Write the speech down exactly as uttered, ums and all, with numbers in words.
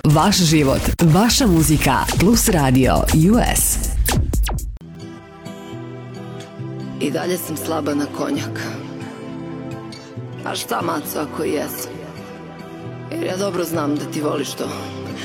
Vaš život, vaša muzika, Plus Radio U S. I dalje sam slaba na konjak. A šta, maco, ako i jesam? Jer ja dobro znam da ti voliš to.